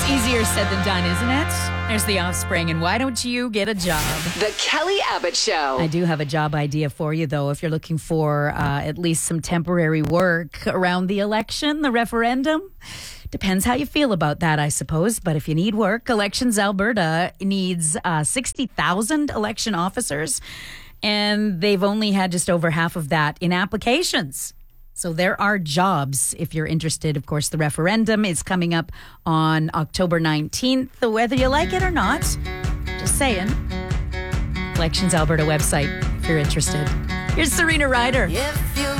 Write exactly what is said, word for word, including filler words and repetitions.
It's easier said than done, isn't it? There's the offspring, and why don't you get a job? The Kelly Abbott Show. I do have a job idea for you, though, if you're looking for uh, at least some temporary work around the election, the referendum. Depends how you feel about that, I suppose. But if you need work, Elections Alberta needs uh, sixty thousand election officers, and they've only had just over half of that in applications. So there are jobs if you're interested. Of course, the referendum is coming up on October nineteenth, whether you like it or not. Just saying. Elections Alberta website if you're interested. Here's Serena Ryder. If you